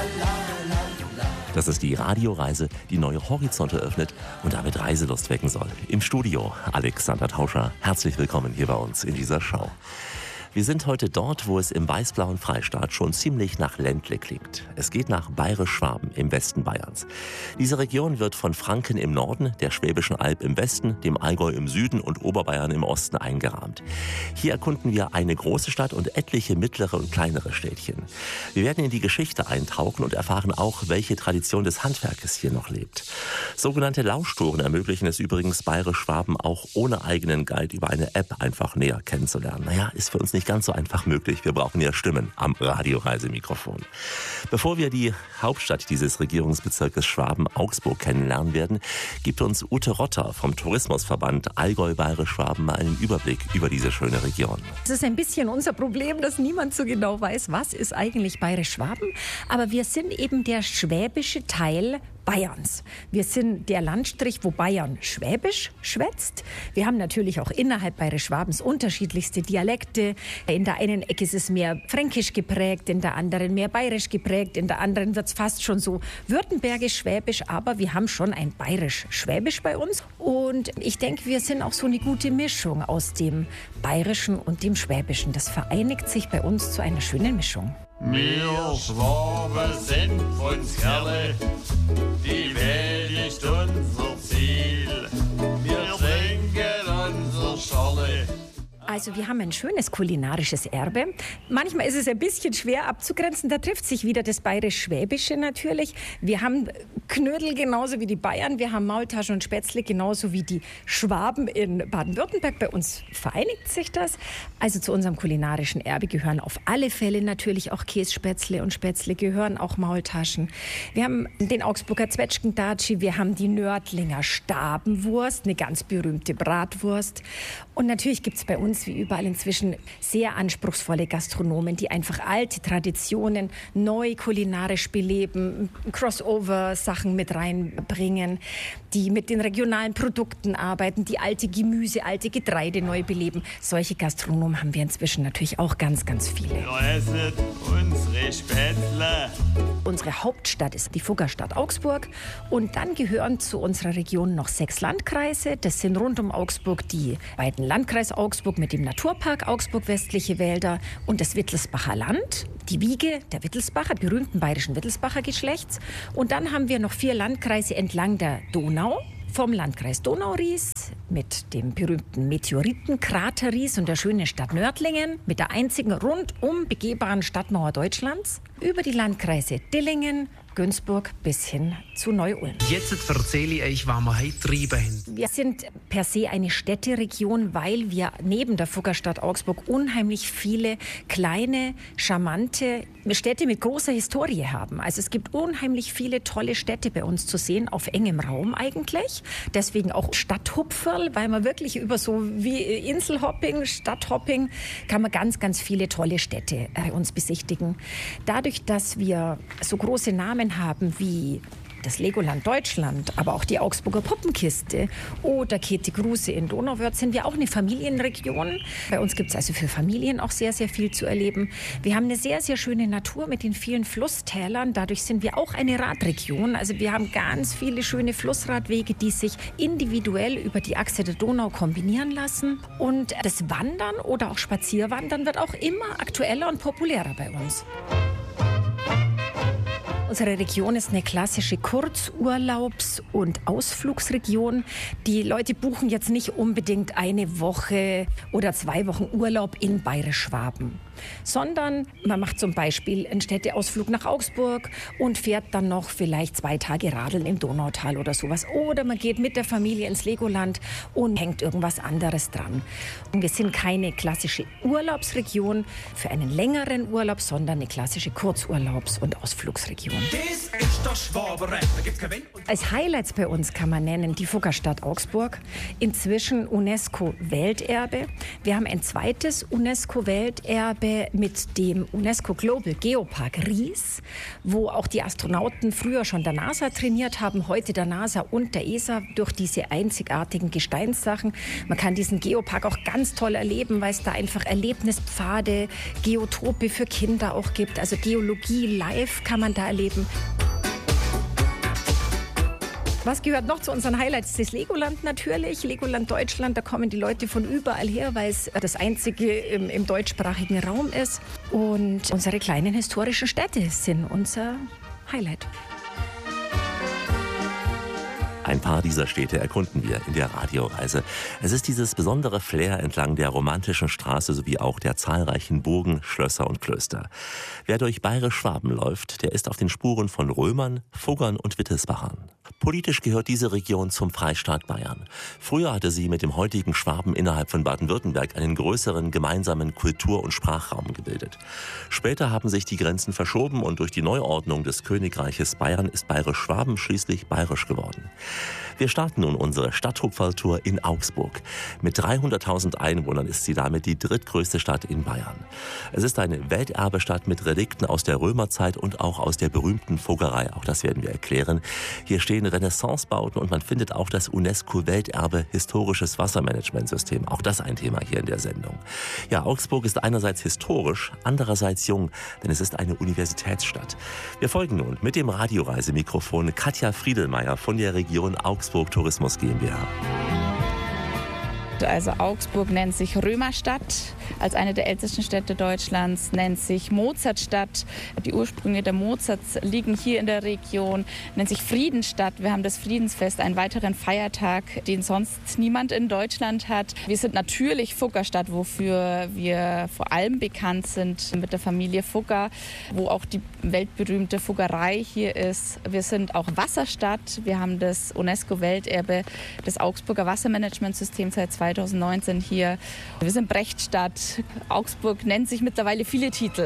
Das ist die Radioreise, die neue Horizonte öffnet und damit Reiselust wecken soll. Im Studio Alexander Tauscher. Herzlich willkommen hier bei uns in dieser Show. Wir sind heute dort, wo es im weiß-blauen Freistaat schon ziemlich nach Ländle klingt. Es geht nach Bayerisch-Schwaben im Westen Bayerns. Diese Region wird von Franken im Norden, der Schwäbischen Alb im Westen, dem Allgäu im Süden und Oberbayern im Osten eingerahmt. Hier erkunden wir eine große Stadt und etliche mittlere und kleinere Städtchen. Wir werden in die Geschichte eintauchen und erfahren auch, welche Tradition des Handwerkes hier noch lebt. Sogenannte Lauschtouren ermöglichen es übrigens Bayerisch-Schwaben auch ohne eigenen Guide über eine App einfach näher kennenzulernen. Naja, ist für uns nicht ganz so einfach möglich. Wir brauchen ja Stimmen am Radioreisemikrofon. Bevor wir die Hauptstadt dieses Regierungsbezirkes Schwaben, Augsburg, kennenlernen werden, gibt uns Ute Rotter vom Tourismusverband Allgäu-Bayerisch-Schwaben mal einen Überblick über diese schöne Region. Es ist ein bisschen unser Problem, dass niemand so genau weiß, was ist eigentlich Bayerisch-Schwaben. Aber wir sind eben der schwäbische Teil Bayerns. Wir sind der Landstrich, wo Bayern Schwäbisch schwätzt. Wir haben natürlich auch innerhalb Bayerisch-Schwabens unterschiedlichste Dialekte. In der einen Ecke ist es mehr fränkisch geprägt, in der anderen mehr bayerisch geprägt, in der anderen wird es fast schon so württembergisch-schwäbisch, aber wir haben schon ein bayerisch-schwäbisch bei uns. Und ich denke, wir sind auch so eine gute Mischung aus dem Bayerischen und dem Schwäbischen. Das vereinigt sich bei uns zu einer schönen Mischung. Wir Schwaben sind von's Kerle, die Welt ist unser Ziel. Wir trinken unsere Schorle. Also wir haben ein schönes kulinarisches Erbe. Manchmal ist es ein bisschen schwer abzugrenzen. Da trifft sich wieder das Bayerisch-Schwäbische natürlich. Wir haben Knödel genauso wie die Bayern. Wir haben Maultaschen und Spätzle genauso wie die Schwaben in Baden-Württemberg. Bei uns vereinigt sich das. Also zu unserem kulinarischen Erbe gehören auf alle Fälle natürlich auch Kässpätzle und Spätzle, gehören auch Maultaschen. Wir haben den Augsburger Zwetschgendatschi, wir haben die Nördlinger Stabenwurst, eine ganz berühmte Bratwurst. Und natürlich gibt es bei uns wie überall inzwischen sehr anspruchsvolle Gastronomen, die einfach alte Traditionen neu kulinarisch beleben, Crossover-Sachen mit reinbringen, die mit den regionalen Produkten arbeiten, die alte Gemüse, alte Getreide neu beleben. Solche Gastronomen haben wir inzwischen natürlich auch ganz, ganz viele. Esset unsere Spätzle. Unsere Hauptstadt ist die Fuggerstadt Augsburg und dann gehören zu unserer Region noch 6 Landkreise. Das sind rund um Augsburg die beiden Landkreis Augsburg mit dem Naturpark Augsburg Westliche Wälder und das Wittelsbacher Land, die Wiege der Wittelsbacher, berühmten bayerischen Wittelsbacher Geschlechts. Und dann haben wir noch 4 Landkreise entlang der Donau. Vom Landkreis Donau-Ries mit dem berühmten Meteoritenkrater Ries und der schönen Stadt Nördlingen mit der einzigen rundum begehbaren Stadtmauer Deutschlands über die Landkreise Dillingen, Günzburg bis hin zu Neu-Ulm. Jetzt erzähle ich euch, was wir heute getrieben haben. Wir sind per se eine Städteregion, weil wir neben der Fuggerstadt Augsburg unheimlich viele kleine, charmante Städte mit großer Historie haben. Also es gibt unheimlich viele tolle Städte bei uns zu sehen, auf engem Raum eigentlich. Deswegen auch Stadthupferl, weil man wirklich über so wie Inselhopping, Stadthopping, kann man ganz, ganz viele tolle Städte bei uns besichtigen. Dadurch, dass wir so große Namen haben wie das Legoland Deutschland, aber auch die Augsburger Puppenkiste oder Käthe Kruse in Donauwörth, sind wir auch eine Familienregion. Bei uns gibt es also für Familien auch sehr, sehr viel zu erleben. Wir haben eine sehr, sehr schöne Natur mit den vielen Flusstälern. Dadurch sind wir auch eine Radregion. Also wir haben ganz viele schöne Flussradwege, die sich individuell über die Achse der Donau kombinieren lassen. Und das Wandern oder auch Spazierwandern wird auch immer aktueller und populärer bei uns. Unsere Region ist eine klassische Kurzurlaubs- und Ausflugsregion. Die Leute buchen jetzt nicht unbedingt eine Woche oder 2 Wochen Urlaub in Bayerisch-Schwaben, sondern man macht zum Beispiel einen Städteausflug nach Augsburg und fährt dann noch vielleicht 2 Tage Radeln im Donautal oder sowas. Oder man geht mit der Familie ins Legoland und hängt irgendwas anderes dran. Und wir sind keine klassische Urlaubsregion für einen längeren Urlaub, sondern eine klassische Kurzurlaubs- und Ausflugsregion. Das ist das Schwaberei, da gibt's kein Wenn. Als Highlights bei uns kann man nennen die Fuggerstadt Augsburg, inzwischen UNESCO-Welterbe. Wir haben ein zweites UNESCO-Welterbe Welterbe mit dem UNESCO Global Geopark Ries, wo auch die Astronauten früher schon der NASA trainiert haben, heute der NASA und der ESA durch diese einzigartigen Gesteinssachen. Man kann diesen Geopark auch ganz toll erleben, weil es da einfach Erlebnispfade, Geotope für Kinder auch gibt. Also Geologie live kann man da erleben. Was gehört noch zu unseren Highlights? Das Legoland natürlich. Legoland Deutschland, da kommen die Leute von überall her, weil es das einzige im deutschsprachigen Raum ist. Und unsere kleinen historischen Städte sind unser Highlight. Ein paar dieser Städte erkunden wir in der Radioreise. Es ist dieses besondere Flair entlang der romantischen Straße sowie auch der zahlreichen Burgen, Schlösser und Klöster. Wer durch Bayerisch-Schwaben läuft, der ist auf den Spuren von Römern, Fuggern und Wittelsbachern. Politisch gehört diese Region zum Freistaat Bayern. Früher hatte sie mit dem heutigen Schwaben innerhalb von Baden-Württemberg einen größeren gemeinsamen Kultur- und Sprachraum gebildet. Später haben sich die Grenzen verschoben und durch die Neuordnung des Königreiches Bayern ist Bayerisch-Schwaben schließlich bayerisch geworden. Wir starten nun unsere Stadthupferltour in Augsburg. Mit 300.000 Einwohnern ist sie damit die drittgrößte Stadt in Bayern. Es ist eine Welterbestadt mit Relikten aus der Römerzeit und auch aus der berühmten Fuggerei. Auch das werden wir erklären. Hier stehen Renaissancebauten und man findet auch das UNESCO-Welterbe Historisches Wassermanagementsystem. Auch das ein Thema hier in der Sendung. Ja, Augsburg ist einerseits historisch, andererseits jung, denn es ist eine Universitätsstadt. Wir folgen nun mit dem Radioreisemikrofon Katja Friedelmeier von der Region Augsburg Tourismus GmbH. Also Augsburg nennt sich Römerstadt, als eine der ältesten Städte Deutschlands, nennt sich Mozartstadt. Die Ursprünge der Mozarts liegen hier in der Region, nennt sich Friedensstadt. Wir haben das Friedensfest, einen weiteren Feiertag, den sonst niemand in Deutschland hat. Wir sind natürlich Fuggerstadt, wofür wir vor allem bekannt sind mit der Familie Fugger, wo auch die weltberühmte Fuggerei hier ist. Wir sind auch Wasserstadt. Wir haben das UNESCO-Welterbe, das Augsburger Wassermanagementsystem seit 2019 hier. Wir sind Brechtstadt. Augsburg nennt sich mittlerweile viele Titel.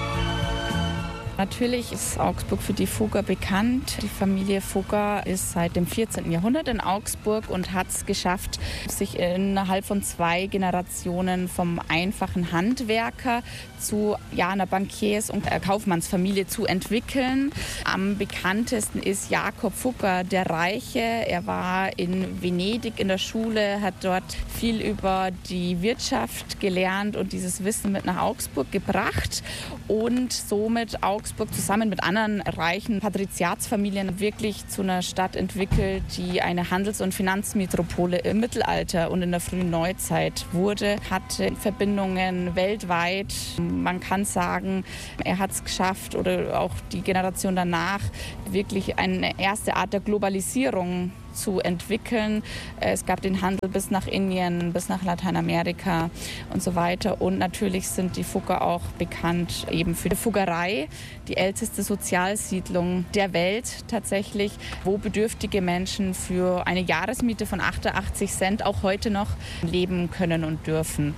Natürlich ist Augsburg für die Fugger bekannt. Die Familie Fugger ist seit dem 14. Jahrhundert in Augsburg und hat es geschafft, sich innerhalb von 2 Generationen vom einfachen Handwerker zu einer Bankiers- und Kaufmannsfamilie zu entwickeln. Am bekanntesten ist Jakob Fugger, der Reiche. Er war in Venedig in der Schule, hat dort viel über die Wirtschaft gelernt und dieses Wissen mit nach Augsburg gebracht und somit Augsburg zusammen mit anderen reichen Patriziatsfamilien wirklich zu einer Stadt entwickelt, die eine Handels- und Finanzmetropole im Mittelalter und in der frühen Neuzeit wurde, hatte Verbindungen weltweit. Man kann sagen, er hat es geschafft oder auch die Generation danach wirklich eine erste Art der Globalisierung zu entwickeln. Es gab den Handel bis nach Indien, bis nach Lateinamerika und so weiter. Und natürlich sind die Fugger auch bekannt eben für die Fuggerei, die älteste Sozialsiedlung der Welt tatsächlich, wo bedürftige Menschen für eine Jahresmiete von 88 Cent auch heute noch leben können und dürfen.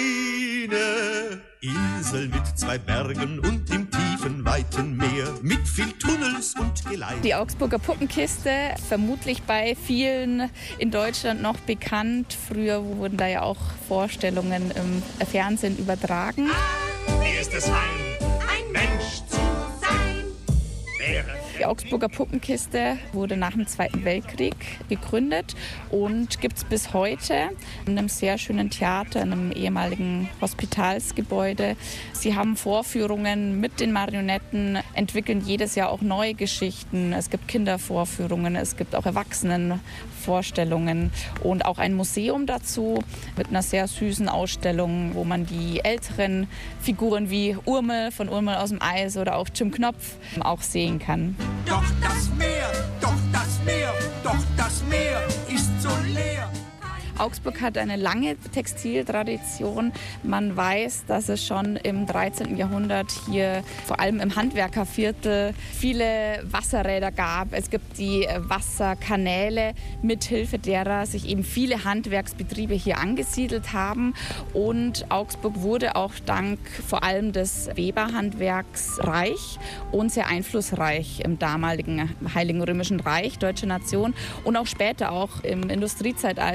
Eine Insel mit 2 Bergen und im tiefen, weiten Meer mit viel Tunnels und Geleit. Die Augsburger Puppenkiste, vermutlich bei vielen in Deutschland noch bekannt. Früher wurden da ja auch Vorstellungen im Fernsehen übertragen. Wie ist es ein Mensch zu sein? Die Augsburger Puppenkiste wurde nach dem Zweiten Weltkrieg gegründet und gibt es bis heute in einem sehr schönen Theater, in einem ehemaligen Hospitalsgebäude. Sie haben Vorführungen mit den Marionetten, entwickeln jedes Jahr auch neue Geschichten. Es gibt Kindervorführungen, es gibt auch Erwachsenenvorstellungen und auch ein Museum dazu mit einer sehr süßen Ausstellung, wo man die älteren Figuren wie Urmel von Urmel aus dem Eis oder auch Jim Knopf auch sehen kann. Doch das Meer, doch das Meer, doch das Meer ist so leer. Augsburg hat eine lange Textiltradition. Man weiß, dass es schon im 13. Jahrhundert hier, vor allem im Handwerkerviertel, viele Wasserräder gab. Es gibt die Wasserkanäle, mithilfe derer sich eben viele Handwerksbetriebe hier angesiedelt haben. Und Augsburg wurde auch dank vor allem des Weberhandwerks reich und sehr einflussreich im damaligen Heiligen Römischen Reich, Deutsche Nation und auch später auch im Industriezeitalter, in der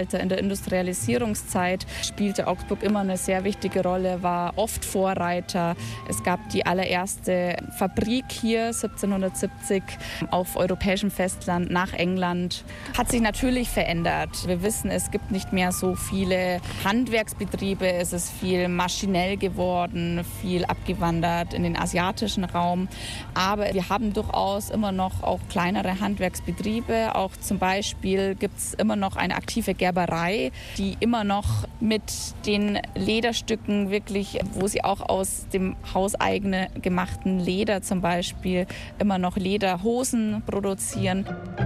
Industrialisierungszeit spielte Augsburg immer eine sehr wichtige Rolle, war oft Vorreiter. Es gab die allererste Fabrik hier 1770 auf europäischem Festland nach England. Hat sich natürlich verändert. Wir wissen, es gibt nicht mehr so viele Handwerksbetriebe. Es ist viel maschinell geworden, viel abgewandert in den asiatischen Raum. Aber wir haben durchaus immer noch auch kleinere Handwerksbetriebe. Auch zum Beispiel gibt es immer noch eine aktive Gerberei, die immer noch mit den Lederstücken wirklich, wo sie auch aus dem hauseigenen gemachten Leder zum Beispiel immer noch Lederhosen produzieren.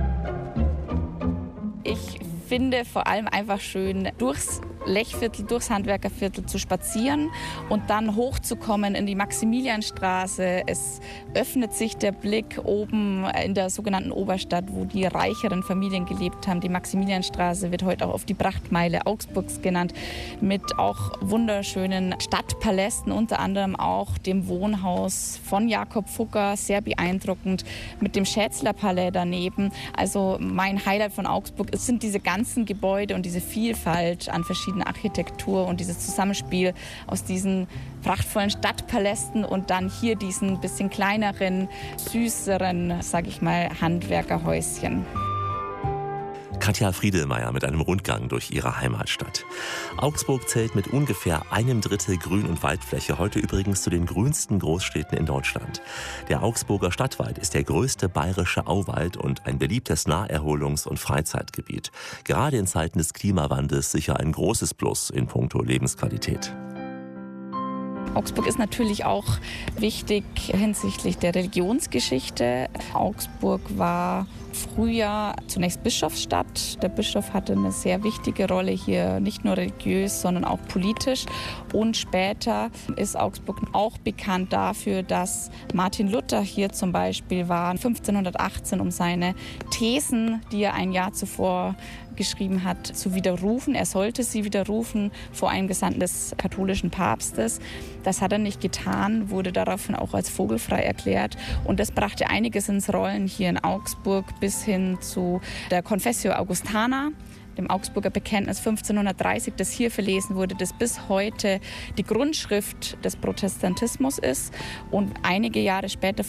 Ich finde vor allem einfach schön, durchs Lechviertel, durchs Handwerkerviertel zu spazieren und dann hochzukommen in die Maximilianstraße. Es öffnet sich der Blick oben in der sogenannten Oberstadt, wo die reicheren Familien gelebt haben. Die Maximilianstraße wird heute auch auf die Prachtmeile Augsburgs genannt, mit auch wunderschönen Stadtpalästen, unter anderem auch dem Wohnhaus von Jakob Fugger, sehr beeindruckend, mit dem Schätzler-Palais daneben. Also mein Highlight von Augsburg sind diese ganzen Gebäude und diese Vielfalt an verschiedenen Architektur und dieses Zusammenspiel aus diesen prachtvollen Stadtpalästen und dann hier diesen bisschen kleineren, süßeren, sag ich mal, Handwerkerhäuschen. Katja Friedelmeier mit einem Rundgang durch ihre Heimatstadt. Augsburg zählt mit ungefähr 1/3 Grün- und Waldfläche heute übrigens zu den grünsten Großstädten in Deutschland. Der Augsburger Stadtwald ist der größte bayerische Auwald und ein beliebtes Naherholungs- und Freizeitgebiet. Gerade in Zeiten des Klimawandels sicher ein großes Plus in puncto Lebensqualität. Augsburg ist natürlich auch wichtig hinsichtlich der Religionsgeschichte. Augsburg war früher zunächst Bischofsstadt. Der Bischof hatte eine sehr wichtige Rolle hier, nicht nur religiös, sondern auch politisch. Und später ist Augsburg auch bekannt dafür, dass Martin Luther hier zum Beispiel war, 1518, um seine Thesen, die er ein Jahr zuvor geschrieben hat, zu widerrufen. Er sollte sie widerrufen vor einem Gesandten des katholischen Papstes. Das hat er nicht getan, wurde daraufhin auch als vogelfrei erklärt. Und das brachte einiges ins Rollen hier in Augsburg bis hin zu der Confessio Augustana, dem Augsburger Bekenntnis 1530, das hier verlesen wurde, das bis heute die Grundschrift des Protestantismus ist. Und einige Jahre später,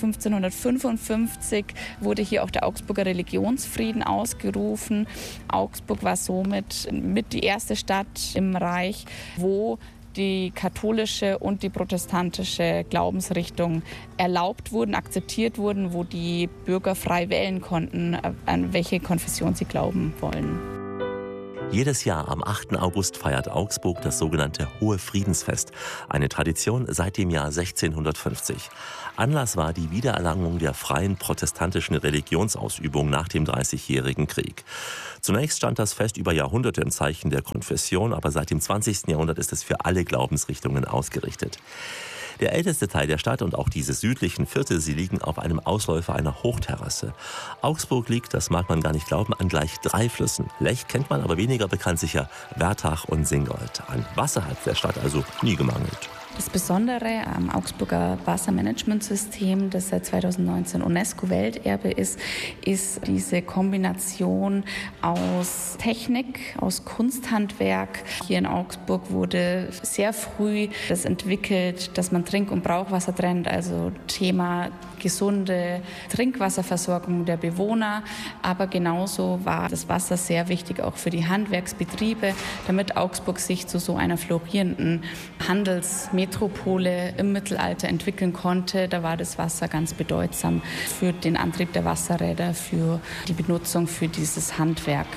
1555, wurde hier auch der Augsburger Religionsfrieden ausgerufen. Augsburg war somit mit die erste Stadt im Reich, wo die katholische und die protestantische Glaubensrichtung erlaubt wurden, akzeptiert wurden, wo die Bürger frei wählen konnten, an welche Konfession sie glauben wollen. Jedes Jahr am 8. August feiert Augsburg das sogenannte Hohe Friedensfest, eine Tradition seit dem Jahr 1650. Anlass war die Wiedererlangung der freien protestantischen Religionsausübung nach dem Dreißigjährigen Krieg. Zunächst stand das Fest über Jahrhunderte im Zeichen der Konfession, aber seit dem 20. Jahrhundert ist es für alle Glaubensrichtungen ausgerichtet. Der älteste Teil der Stadt und auch diese südlichen Viertel, sie liegen auf einem Ausläufer einer Hochterrasse. Augsburg liegt, das mag man gar nicht glauben, an gleich 3 Flüssen. Lech kennt man, aber weniger bekannt sicher Wertach und Singold. An Wasser hat der Stadt also nie gemangelt. Das Besondere am Augsburger Wassermanagementsystem, das seit 2019 UNESCO-Welterbe ist diese Kombination aus Technik, aus Kunsthandwerk. Hier in Augsburg wurde sehr früh das entwickelt, dass man Trink- und Brauchwasser trennt, also Thema gesunde Trinkwasserversorgung der Bewohner. Aber genauso war das Wasser sehr wichtig auch für die Handwerksbetriebe, damit Augsburg sich zu so einer florierenden Handelsmetropole im Mittelalter entwickeln konnte. Da war das Wasser ganz bedeutsam für den Antrieb der Wasserräder, für die Benutzung für dieses Handwerk.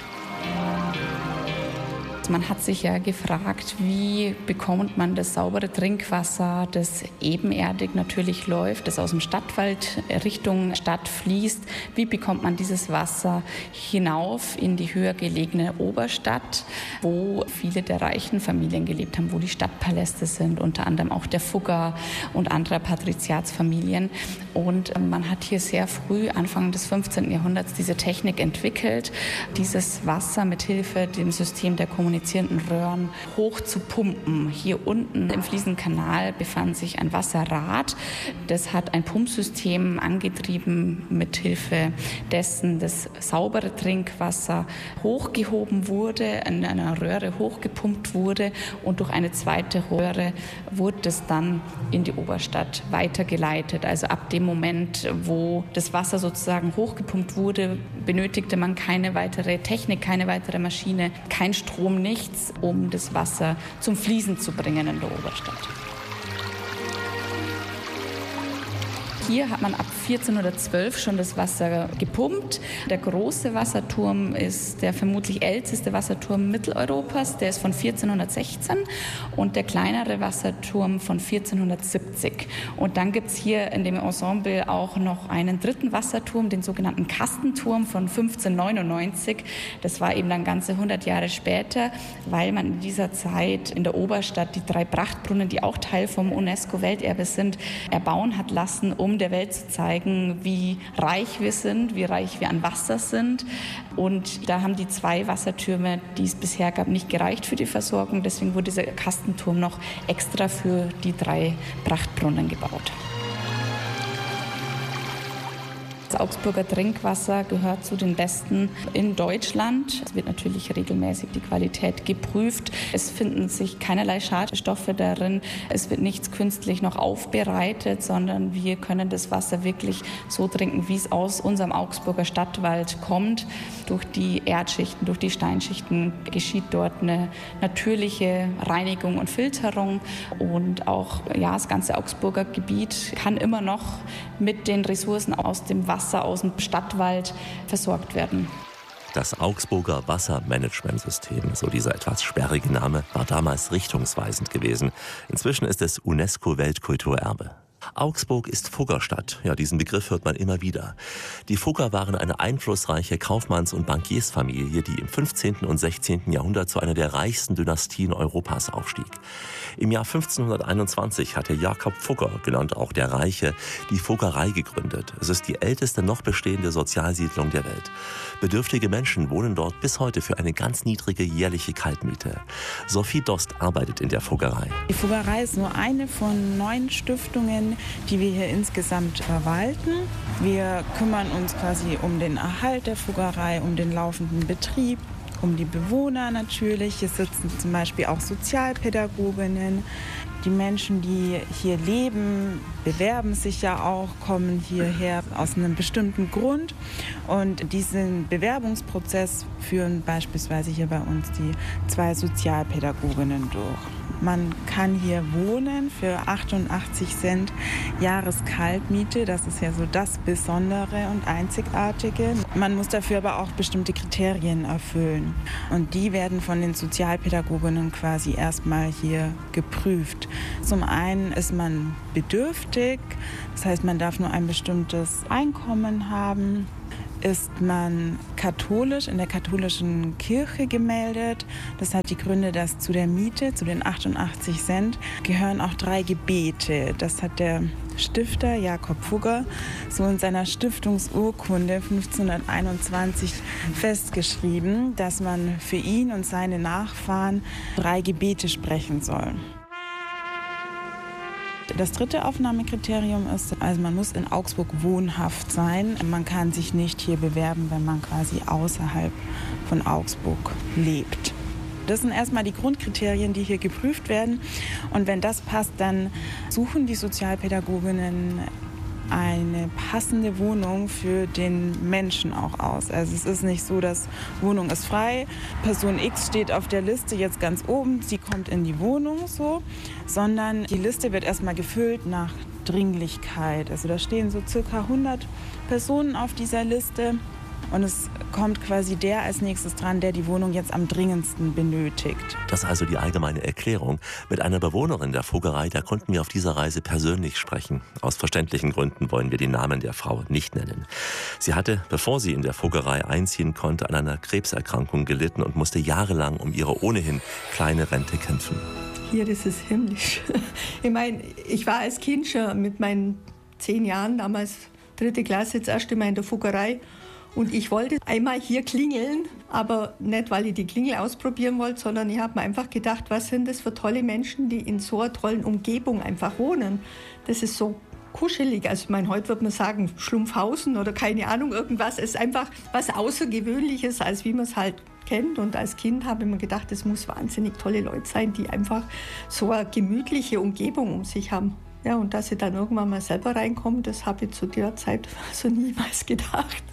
Man hat sich ja gefragt, wie bekommt man das saubere Trinkwasser, das ebenerdig natürlich läuft, das aus dem Stadtwald Richtung Stadt fließt. Wie bekommt man dieses Wasser hinauf in die höher gelegene Oberstadt, wo viele der reichen Familien gelebt haben, wo die Stadtpaläste sind, unter anderem auch der Fugger und anderer Patriziatsfamilien. Und man hat hier sehr früh, Anfang des 15. Jahrhunderts, diese Technik entwickelt, dieses Wasser mit Hilfe dem System der Kommunikation kommunizierenden Röhren hoch zu pumpen. Hier unten im Fliesenkanal befand sich ein Wasserrad. Das hat ein Pumpsystem angetrieben, mit Hilfe dessen das saubere Trinkwasser hochgehoben wurde, in einer Röhre hochgepumpt wurde und durch eine zweite Röhre wurde es dann in die Oberstadt weitergeleitet. Also ab dem Moment, wo das Wasser sozusagen hochgepumpt wurde, benötigte man keine weitere Technik, keine weitere Maschine, kein Strom, nichts, um das Wasser zum Fließen zu bringen in der Oberstadt. Hier hat man ab 1412 schon das Wasser gepumpt. Der große Wasserturm ist der vermutlich älteste Wasserturm Mitteleuropas. Der ist von 1416 und der kleinere Wasserturm von 1470. Und dann gibt es hier in dem Ensemble auch noch einen dritten Wasserturm, den sogenannten Kastenturm von 1599. Das war eben dann ganze 100 Jahre später, weil man in dieser Zeit in der Oberstadt die 3 Prachtbrunnen, die auch Teil vom UNESCO-Welterbe sind, erbauen hat lassen, um der Welt zu zeigen, wie reich wir sind, wie reich wir an Wasser sind. Und da haben die 2 Wassertürme, die es bisher gab, nicht gereicht für die Versorgung. Deswegen wurde dieser Kastenturm noch extra für die 3 Prachtbrunnen gebaut. Das Augsburger Trinkwasser gehört zu den besten in Deutschland. Es wird natürlich regelmäßig die Qualität geprüft. Es finden sich keinerlei Schadstoffe darin. Es wird nichts künstlich noch aufbereitet, sondern wir können das Wasser wirklich so trinken, wie es aus unserem Augsburger Stadtwald kommt. Durch die Erdschichten, durch die Steinschichten geschieht dort eine natürliche Reinigung und Filterung. Und auch das ganze Augsburger Gebiet kann immer noch mit den Ressourcen aus dem Wasser aus dem Stadtwald versorgt werden. Das Augsburger Wassermanagementsystem, so dieser etwas sperrige Name, war damals richtungsweisend gewesen. Inzwischen ist es UNESCO-Weltkulturerbe. Augsburg ist Fuggerstadt. Ja, diesen Begriff hört man immer wieder. Die Fugger waren eine einflussreiche Kaufmanns- und Bankiersfamilie, die im 15. und 16. Jahrhundert zu einer der reichsten Dynastien Europas aufstieg. Im Jahr 1521 hatte Jakob Fugger, genannt auch der Reiche, die Fuggerei gegründet. Es ist die älteste noch bestehende Sozialsiedlung der Welt. Bedürftige Menschen wohnen dort bis heute für eine ganz niedrige jährliche Kaltmiete. Sophie Dost arbeitet in der Fuggerei. Die Fuggerei ist nur eine von 9 Stiftungen, die wir hier insgesamt verwalten. Wir kümmern uns quasi um den Erhalt der Fuggerei, um den laufenden Betrieb, um die Bewohner natürlich. Hier sitzen zum Beispiel auch Sozialpädagoginnen. Die Menschen, die hier leben, bewerben sich ja auch, kommen hierher aus einem bestimmten Grund. Und diesen Bewerbungsprozess führen beispielsweise hier bei uns die 2 Sozialpädagoginnen durch. Man kann hier wohnen für 88 Cent Jahreskaltmiete. Das ist ja so das Besondere und Einzigartige. Man muss dafür aber auch bestimmte Kriterien erfüllen. Und die werden von den Sozialpädagoginnen quasi erstmal hier geprüft. Zum einen ist man bedürftig, das heißt, man darf nur ein bestimmtes Einkommen haben. Ist man katholisch, in der katholischen Kirche gemeldet. Das hat die Gründe, dass zu der Miete, zu den 88 Cent, gehören auch 3 Gebete. Das hat der Stifter Jakob Fugger so in seiner Stiftungsurkunde 1521 festgeschrieben, dass man für ihn und seine Nachfahren 3 Gebete sprechen soll. Das 3. Aufnahmekriterium ist, also man muss in Augsburg wohnhaft sein. Man kann sich nicht hier bewerben, wenn man quasi außerhalb von Augsburg lebt. Das sind erstmal die Grundkriterien, die hier geprüft werden. Und wenn das passt, dann suchen die Sozialpädagoginnen eine passende Wohnung für den Menschen auch aus. Also es ist nicht so, dass Wohnung ist frei, Person X steht auf der Liste jetzt ganz oben, sie kommt in die Wohnung so, sondern die Liste wird erstmal gefüllt nach Dringlichkeit. Also da stehen so circa 100 Personen auf dieser Liste. Und es kommt quasi der als nächstes dran, der die Wohnung jetzt am dringendsten benötigt. Das ist also die allgemeine Erklärung. Mit einer Bewohnerin der Fuggerei, da konnten wir auf dieser Reise persönlich sprechen. Aus verständlichen Gründen wollen wir den Namen der Frau nicht nennen. Sie hatte, bevor sie in der Fuggerei einziehen konnte, an einer Krebserkrankung gelitten und musste jahrelang um ihre ohnehin kleine Rente kämpfen. Hier, das ist himmlisch. Ich meine, ich war als Kind schon mit meinen 10 Jahren, damals 3. Klasse, das erste Mal in der Fuggerei. Und ich wollte einmal hier klingeln, aber nicht, weil ich die Klingel ausprobieren wollte, sondern ich habe mir einfach gedacht, was sind das für tolle Menschen, die in so einer tollen Umgebung einfach wohnen. Das ist so kuschelig. Also ich meine, heute würde man sagen Schlumpfhausen oder keine Ahnung, irgendwas. Es ist einfach was Außergewöhnliches, als wie man es halt kennt. Und als Kind habe ich mir gedacht, es muss wahnsinnig tolle Leute sein, die einfach so eine gemütliche Umgebung um sich haben. Ja, und dass ich dann irgendwann mal selber reinkomme, das habe ich zu der Zeit so niemals gedacht.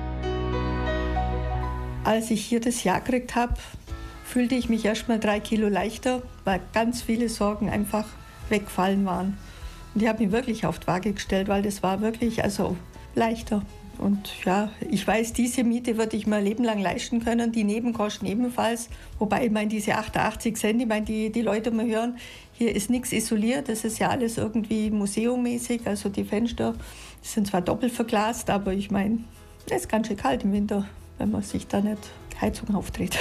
Als ich hier das Jahr gekriegt habe, fühlte ich mich erst mal 3 Kilo leichter, weil ganz viele Sorgen einfach weggefallen waren. Und ich habe mich wirklich auf die Waage gestellt, weil das war wirklich leichter. Und ja, ich weiß, diese Miete würde ich mir ein Leben lang leisten können, die Nebenkosten ebenfalls. Wobei, ich meine, diese 88 Cent, ich meine, die Leute mal hören, hier ist nichts isoliert, das ist ja alles irgendwie museummäßig. Also die Fenster sind zwar doppelt verglast, aber ich meine, es ist ganz schön kalt im Winter, wenn man sich da nicht die Heizung aufdreht.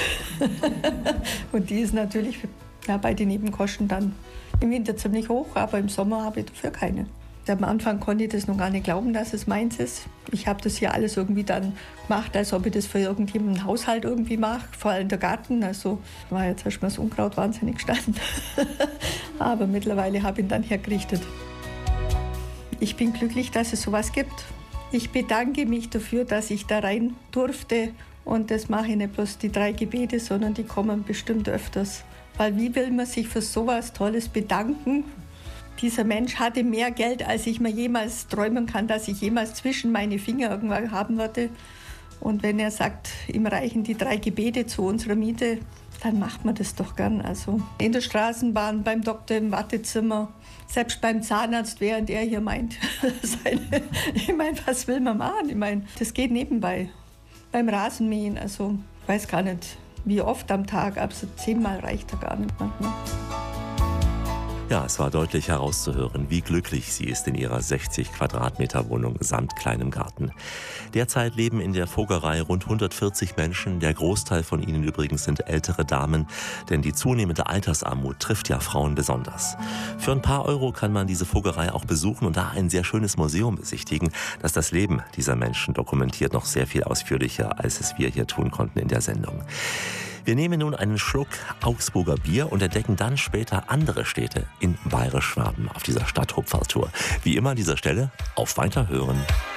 Und die ist natürlich bei den Nebenkosten dann im Winter ziemlich hoch, aber im Sommer habe ich dafür keine. Am Anfang konnte ich das noch gar nicht glauben, dass es meins ist. Ich habe das hier alles irgendwie dann gemacht, als ob ich das für irgendjemanden Haushalt irgendwie mache, vor allem der Garten. Also war jetzt erstmal das Unkraut wahnsinnig gestanden. Aber mittlerweile habe ich ihn dann hergerichtet. Ich bin glücklich, dass es sowas gibt. Ich bedanke mich dafür, dass ich da rein durfte. Und das mache ich nicht bloß die 3 Gebete, sondern die kommen bestimmt öfters. Weil wie will man sich für sowas Tolles bedanken? Dieser Mensch hatte mehr Geld, als ich mir jemals träumen kann, dass ich jemals zwischen meine Finger irgendwann haben würde. Und wenn er sagt, ihm reichen die 3 Gebete zu unserer Miete, dann macht man das doch gern. Also in der Straßenbahn, beim Doktor im Wartezimmer, selbst beim Zahnarzt, während er hier meint. Ich meine, was will man machen? Ich meine, das geht nebenbei. Beim Rasenmähen, also ich weiß gar nicht, wie oft am Tag, aber so 10-mal reicht er gar nicht manchmal. Ja, es war deutlich herauszuhören, wie glücklich sie ist in ihrer 60 Quadratmeter Wohnung samt kleinem Garten. Derzeit leben in der Vogerei rund 140 Menschen. Der Großteil von ihnen übrigens sind ältere Damen, denn die zunehmende Altersarmut trifft ja Frauen besonders. Für ein paar Euro kann man diese Vogerei auch besuchen und da ein sehr schönes Museum besichtigen, das das Leben dieser Menschen dokumentiert, noch sehr viel ausführlicher, als es wir hier tun konnten in der Sendung. Wir nehmen nun einen Schluck Augsburger Bier und entdecken dann später andere Städte in Bayerisch-Schwaben auf dieser Stadthupfertour. Wie immer an dieser Stelle auf Weiterhören.